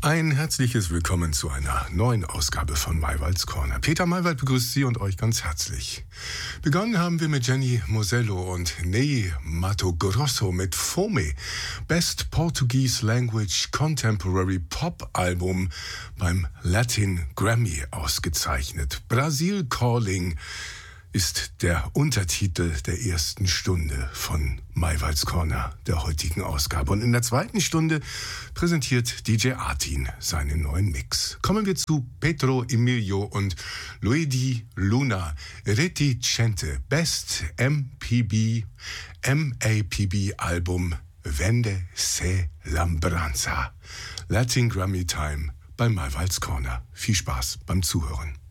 Ein herzliches Willkommen zu einer neuen Ausgabe von Maywalds Corner. Peter Maywald begrüßt Sie und euch ganz herzlich. Begonnen haben wir mit Jenny Mosello und Ney Matogrosso mit Fome, Best Portuguese Language Contemporary Pop Album beim Latin Grammy ausgezeichnet. Brazil Calling ist der Untertitel der ersten Stunde von Maywalds Corner, der heutigen Ausgabe. Und in der zweiten Stunde präsentiert DJ Artin seinen neuen Mix. Kommen wir zu Pedro Emilio und Luigi Luna, Reticente, Best MAPB Album Vende se Lambranza. Latin Grammy Time bei Maywalds Corner. Viel Spaß beim Zuhören.